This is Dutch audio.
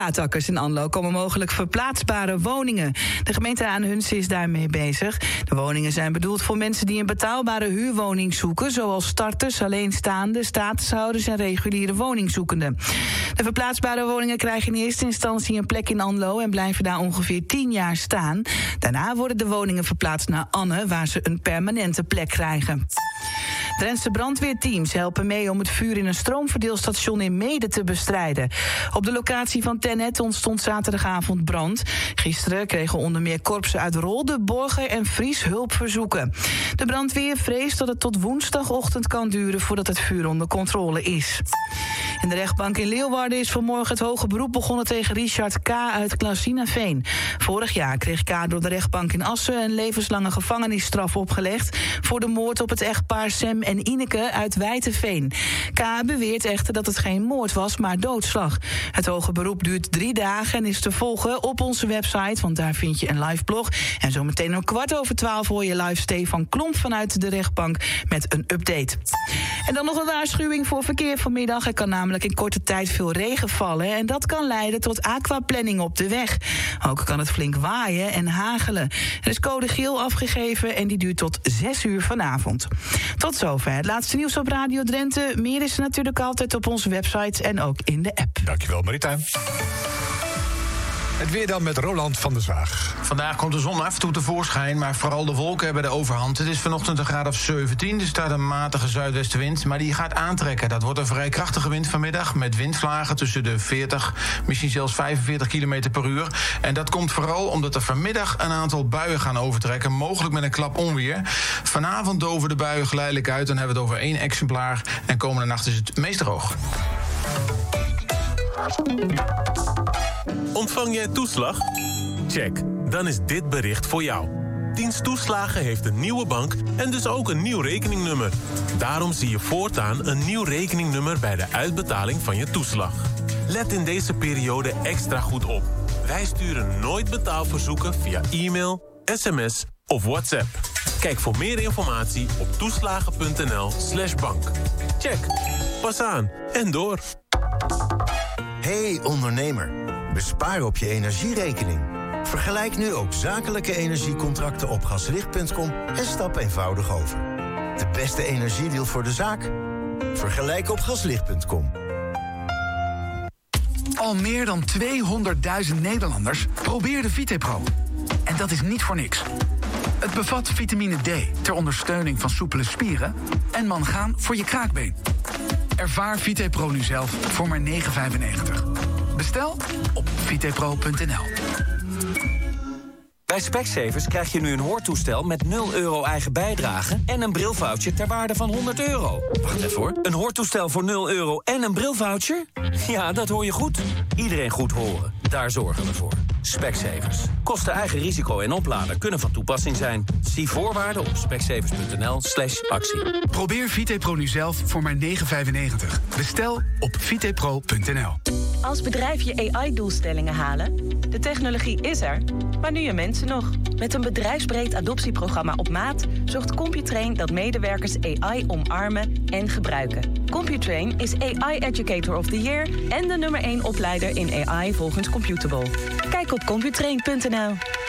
Attackers in Anlo komen mogelijk verplaatsbare woningen. De gemeente Aanhunsen is daarmee bezig. De woningen zijn bedoeld voor mensen die een betaalbare huurwoning zoeken, zoals starters, alleenstaande, statushouders en reguliere woningzoekenden. De verplaatsbare woningen krijgen in eerste instantie een plek in Anlo en blijven daar ongeveer 10 jaar staan. Daarna worden de woningen verplaatst naar Anne, waar ze een permanente plek krijgen. Drentse brandweerteams helpen mee om het vuur in een stroomverdeelstation in Meeden te bestrijden. Op de locatie van Tennet ontstond zaterdagavond brand. Gisteren kregen onder meer korpsen uit Rolde, Borger en Fries hulpverzoeken. De brandweer vreest dat het tot woensdagochtend kan duren voordat het vuur onder controle is. In de rechtbank in Leeuwarden is vanmorgen het hoge beroep begonnen tegen Richard K. uit Klasinaveen. Vorig jaar kreeg K. door de rechtbank in Assen een levenslange gevangenisstraf opgelegd voor de moord op het echtpaar Sam en Ineke uit Wijtenveen. K. beweert echter dat het geen moord was, maar doodslag. Het hoge beroep duurt 3 dagen en is te volgen op onze website, want daar vind je een live blog. En zometeen om 11:15 hoor je live Stefan Klomp vanuit de rechtbank met een update. En dan nog een waarschuwing voor verkeer vanmiddag. Er kan namelijk in korte tijd veel regen vallen en dat kan leiden tot aquaplanning op de weg. Ook kan het flink waaien en hagelen. Er is code geel afgegeven en die duurt tot 6 uur vanavond. Tot zover het laatste nieuws op Radio Drenthe. Meer is er natuurlijk altijd op onze website en ook in de app. Dankjewel, Maritijn. Het weer dan met Roland van der Zwaag. Vandaag komt de zon af en toe tevoorschijn, maar vooral de wolken hebben de overhand. Het is vanochtend een graad of 17, er staat een matige zuidwestenwind, maar die gaat aantrekken. Dat wordt een vrij krachtige wind vanmiddag, met windvlagen tussen de 40, misschien zelfs 45 km per uur. En dat komt vooral omdat er vanmiddag een aantal buien gaan overtrekken, mogelijk met een klap onweer. Vanavond doven de buien geleidelijk uit, dan hebben we het over 1 exemplaar. En komende nacht is het meest droog. Ontvang jij toeslag? Check, dan is dit bericht voor jou. Dienst Toeslagen heeft een nieuwe bank en dus ook een nieuw rekeningnummer. Daarom zie je voortaan een nieuw rekeningnummer bij de uitbetaling van je toeslag. Let in deze periode extra goed op. Wij sturen nooit betaalverzoeken via e-mail, sms of WhatsApp. Kijk voor meer informatie op toeslagen.nl/bank. Check, pas aan en door. Hey ondernemer, bespaar op je energierekening. Vergelijk nu ook zakelijke energiecontracten op gaslicht.com en stap eenvoudig over. De beste energiedeal voor de zaak? Vergelijk op gaslicht.com. Al meer dan 200.000 Nederlanders probeerden VitePro. En dat is niet voor niks. Het bevat vitamine D ter ondersteuning van soepele spieren en mangaan voor je kraakbeen. Ervaar VitePro nu zelf voor maar €9,95. Bestel op vitepro.nl. Bij Specsavers krijg je nu een hoortoestel met €0 eigen bijdrage en een brilvoucher ter waarde van €100. Wacht even hoor. Een hoortoestel voor €0 en een brilvoucher? Ja, dat hoor je goed. Iedereen goed horen. Daar zorgen we voor. Specsavers. Kosten eigen risico en oplader kunnen van toepassing zijn. Zie voorwaarden op specsavers.nl/actie. Probeer VitePro nu zelf voor maar €9,95. Bestel op vitepro.nl. Als bedrijf je AI-doelstellingen halen? De technologie is er, maar nu je mensen nog. Met een bedrijfsbreed adoptieprogramma op maat zorgt Computrain dat medewerkers AI omarmen en gebruiken. Computrain is AI Educator of the Year en de #1 opleider in AI volgens Computable. Kijk op computrain.nl.